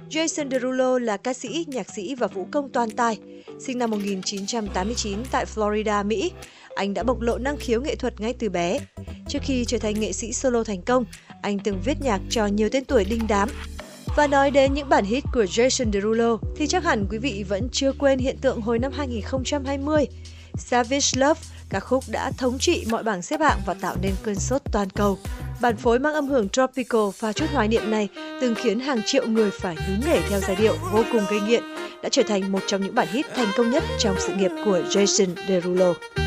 Jason Derulo là ca sĩ, nhạc sĩ và vũ công toàn tài. Sinh năm 1989 tại Florida, Mỹ, anh đã bộc lộ năng khiếu nghệ thuật ngay từ bé. Trước khi trở thành nghệ sĩ solo thành công, anh từng viết nhạc cho nhiều tên tuổi đình đám. Và nói đến những bản hit của Jason Derulo thì chắc hẳn quý vị vẫn chưa quên hiện tượng hồi năm 2020. Savage Love, ca khúc đã thống trị mọi bảng xếp hạng và tạo nên cơn sốt toàn cầu. Bản phối mang âm hưởng tropical pha chút hoài niệm này từng khiến hàng triệu người phải nhún nhảy theo giai điệu vô cùng gây nghiện, đã trở thành một trong những bản hit thành công nhất trong sự nghiệp của Jason Derulo.